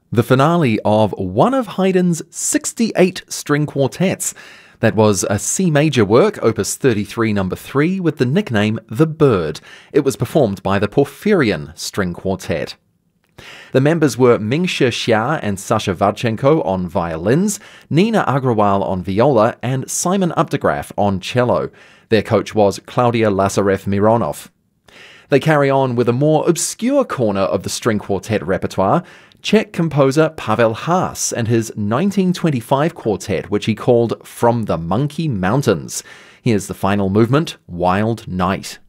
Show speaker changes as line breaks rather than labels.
the finale of one of Haydn's 68 string quartets. That was a C major work, Opus 33 No. 3, with the nickname The Bird. It was performed by the Porphyrion String Quartet. The members were Mingxia Xia and Sasha Vadchenko on violins, Nina Agrawal on viola, and Simon Updegraff on cello. Their coach was Claudia Lazarev-Mironov. They carry on with a more obscure corner of the string quartet repertoire, Czech composer Pavel Haas and his 1925 quartet, which he called From the Monkey Mountains. Here's the final movement, Wild Night.